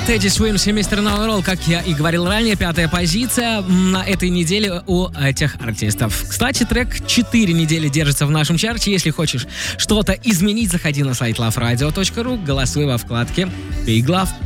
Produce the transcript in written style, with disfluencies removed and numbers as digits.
Тедди Свимс и Мистер Новый, как я и говорил ранее, 5-я позиция на этой неделе у этих артистов. Кстати, трек 4 недели держится в нашем чарте. Если хочешь что-то изменить, заходи на сайт loveradio.ru, голосуй во вкладке Big Love.